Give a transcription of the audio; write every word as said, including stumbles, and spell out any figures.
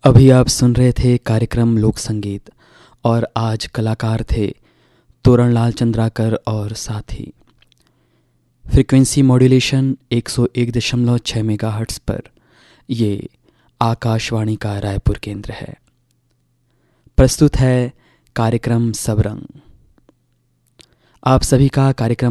अभी आप सुन रहे थे कार्यक्रम लोक संगीत और आज कलाकार थे तोरणलाल चंद्राकर और साथी। फ्रीक्वेंसी मॉड्यूलेशन एक सौ एक दशमलव छः मेगाहर्ट्ज़ पर। ये आकाशवाणी का रायपुर केंद्र है। प्रस्तुत है कार्यक्रम सबरंग। आप सभी का कार्यक्रम